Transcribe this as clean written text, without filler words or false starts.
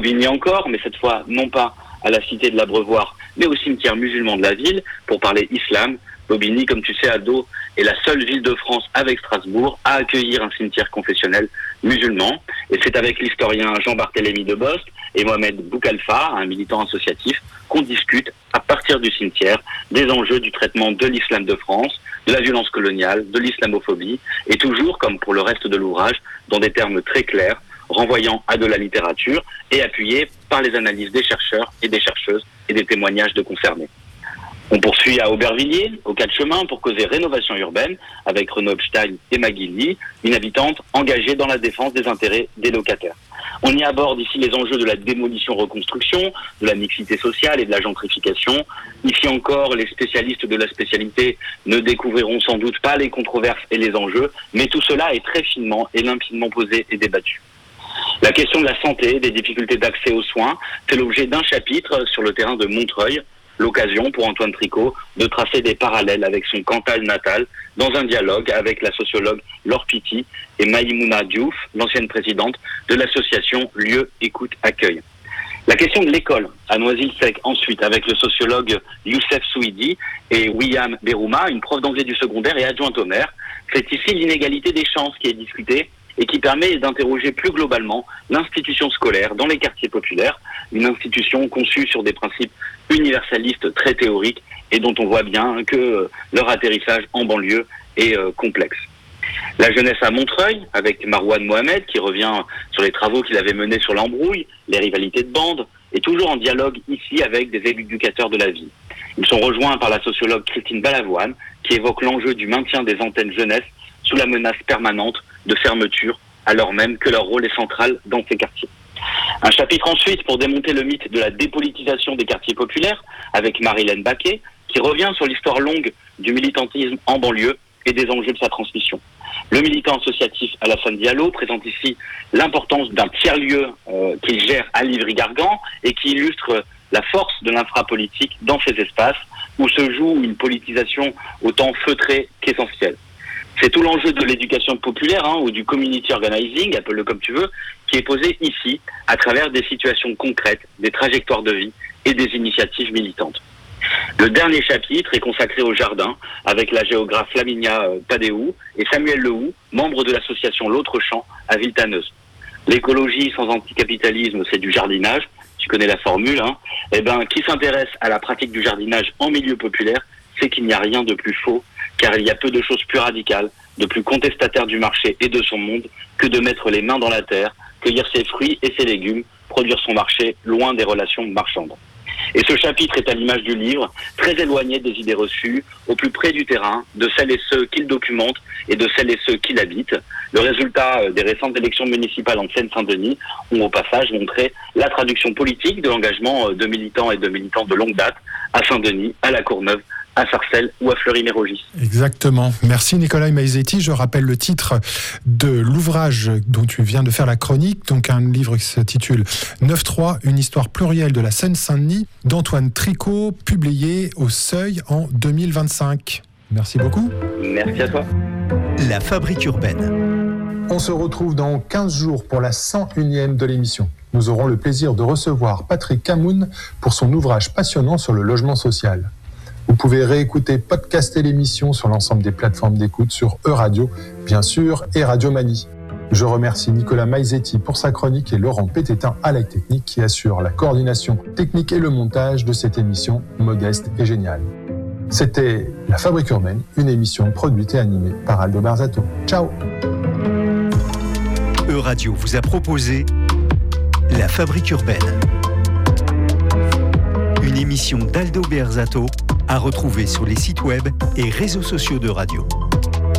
Bobigny encore, mais cette fois non pas à la cité de l'Abreuvoir, mais au cimetière musulman de la ville, pour parler islam. Bobigny, comme tu sais, Aldo, est la seule ville de France avec Strasbourg à accueillir un cimetière confessionnel musulman. Et c'est avec l'historien Jean-Barthélemy Debost et Mohamed Boukalfa, un militant associatif, qu'on discute à partir du cimetière des enjeux du traitement de l'islam de France, de la violence coloniale, de l'islamophobie, et toujours, comme pour le reste de l'ouvrage, dans des termes très clairs, renvoyant à de la littérature et appuyés par les analyses des chercheurs et des chercheuses et des témoignages de concernés. On poursuit à Aubervilliers, au 4 chemins, pour causer rénovation urbaine, avec Renaud Epstein et Maggie Lee, une habitante engagée dans la défense des intérêts des locataires. On y aborde ici les enjeux de la démolition-reconstruction, de la mixité sociale et de la gentrification. Ici encore, les spécialistes de la spécialité ne découvriront sans doute pas les controverses et les enjeux, mais tout cela est très finement et limpidement posé et débattu. La question de la santé, des difficultés d'accès aux soins, fait l'objet d'un chapitre sur le terrain de Montreuil. L'occasion pour Antoine Tricot de tracer des parallèles avec son Cantal natal dans un dialogue avec la sociologue Laure Piti et Maïmouna Diouf, l'ancienne présidente de l'association Lieu Écoute Accueil. La question de l'école à Noisy-le-Sec ensuite avec le sociologue Youssef Souidi et William Berouma, une prof d'anglais du secondaire et adjointe au maire. C'est ici l'inégalité des chances qui est discutée et qui permet d'interroger plus globalement l'institution scolaire dans les quartiers populaires, une institution conçue sur des principes universalistes très théoriques et dont on voit bien que leur atterrissage en banlieue est complexe. La jeunesse à Montreuil, avec Marouane Mohamed, qui revient sur les travaux qu'il avait menés sur l'embrouille, les rivalités de bandes, et toujours en dialogue ici avec des éducateurs de la ville. Ils sont rejoints par la sociologue Christine Balavoine, qui évoque l'enjeu du maintien des antennes jeunesse sous la menace permanente de fermeture, alors même que leur rôle est central dans ces quartiers. Un chapitre ensuite pour démonter le mythe de la dépolitisation des quartiers populaires, avec Marilène Baquet, qui revient sur l'histoire longue du militantisme en banlieue et des enjeux de sa transmission. Le militant associatif Alassane Diallo présente ici l'importance d'un tiers-lieu qu'il gère à Livry-Gargan et qui illustre la force de l'infrapolitique dans ces espaces où se joue une politisation autant feutrée qu'essentielle. C'est tout l'enjeu de l'éducation populaire ou du community organizing, appelle-le comme tu veux, qui est posé ici à travers des situations concrètes, des trajectoires de vie et des initiatives militantes. Le dernier chapitre est consacré au jardin avec la géographe Flaminia Tadéou et Samuel Lehoux, membre de l'association L'Autre Champ à Villetaneuse. L'écologie sans anticapitalisme, c'est du jardinage, tu connais la formule, qui s'intéresse à la pratique du jardinage en milieu populaire, c'est qu'il n'y a rien de plus faux, car il y a peu de choses plus radicales, de plus contestataires du marché et de son monde que de mettre les mains dans la terre, cueillir ses fruits et ses légumes, produire son marché loin des relations marchandes. Et ce chapitre est à l'image du livre, très éloigné des idées reçues, au plus près du terrain, de celles et ceux qui le documentent et de celles et ceux qui l'habitent. Le résultat des récentes élections municipales en Seine-Saint-Denis ont au passage montré la traduction politique de l'engagement de militants et de militantes de longue date à Saint-Denis, à La Courneuve, à Sarcelles ou à Fleury-Mérogis. Exactement. Merci Nicolas Maizetti. Je rappelle le titre de l'ouvrage dont tu viens de faire la chronique, donc un livre qui s'intitule 9-3, une histoire plurielle de la Seine-Saint-Denis, d'Antoine Tricot, publié au Seuil en 2025. Merci beaucoup. Merci à toi. La Fabrique urbaine. On se retrouve dans 15 jours pour la 101e de l'émission. Nous aurons le plaisir de recevoir Patrick Camoun pour son ouvrage passionnant sur le logement social. Vous pouvez réécouter, podcaster l'émission sur l'ensemble des plateformes d'écoute, sur E-Radio, bien sûr, et Radio Mani. Je remercie Nicolas Maizetti pour sa chronique et Laurent Pététin à la technique qui assure la coordination technique et le montage de cette émission modeste et géniale. C'était La Fabrique urbaine, une émission produite et animée par Aldo Berzato. Ciao. E-Radio vous a proposé La Fabrique urbaine. Une émission d'Aldo Berzato à retrouver sur les sites web et réseaux sociaux de radio.